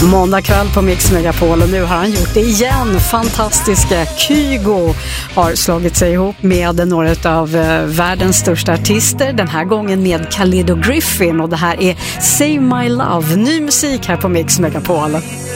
Måndag kväll på Mix Megapol och nu har han gjort det igen. Fantastiska Kygo har slagit sig ihop med några av världens största artister. Den här gången med Khalid och Griffin och det här är Save My Love. Ny musik här på Mix Megapol.